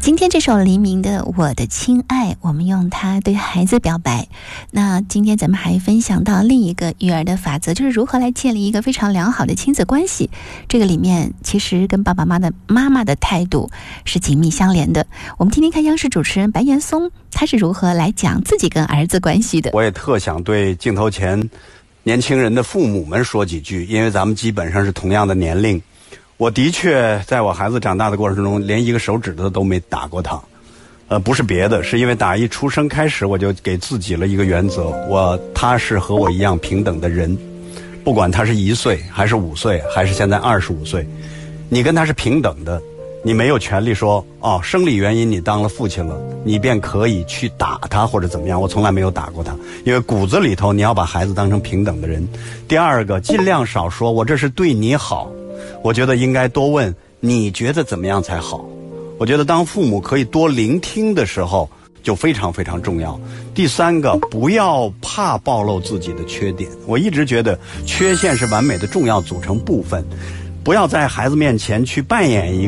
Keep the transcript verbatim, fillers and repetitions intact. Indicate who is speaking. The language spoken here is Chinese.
Speaker 1: 今天这首黎明的《我的亲爱》，我们用它对孩子表白。那今天咱们还分享到另一个育儿的法则，就是如何来建立一个非常良好的亲子关系。这个里面其实跟爸爸妈妈的妈妈的态度是紧密相连的。我们听听看央视主持人白岩松他是如何来讲自己跟儿子关系的。
Speaker 2: 我也特想对镜头前年轻人的父母们说几句，因为咱们基本上是同样的年龄。我的确在我孩子长大的过程中，连一个手指头都没打过他。呃，不是别的，是因为打一出生开始，我就给自己了一个原则，我他是和我一样平等的人，不管他是一岁还是五岁还是现在二十五岁，你跟他是平等的，你没有权利说哦，生理原因你当了父亲了，你便可以去打他或者怎么样。我从来没有打过他，因为骨子里头你要把孩子当成平等的人。第二个，尽量少说我这是对你好，我觉得应该多问你觉得怎么样才好。我觉得当父母可以多聆听的时候就非常非常重要。第三个，不要怕暴露自己的缺点。我一直觉得缺陷是完美的重要组成部分，不要在孩子面前去扮演一个